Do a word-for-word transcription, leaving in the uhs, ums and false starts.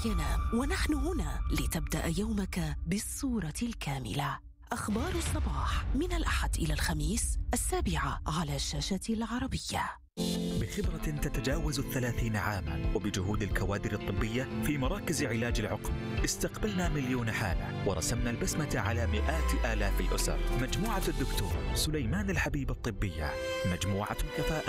ينام، ونحن هنا لتبدأ يومك بالصورة الكاملة. أخبار الصباح من الأحد إلى الخميس السابعة على الشاشة العربية. بخبرة تتجاوز الثلاثين عاما وبجهود الكوادر الطبية في مراكز علاج العقم، استقبلنا مليون حالة ورسمنا البسمة على مئات آلاف الأسر. مجموعة الدكتور سليمان الحبيب الطبية، مجموعة كفاءة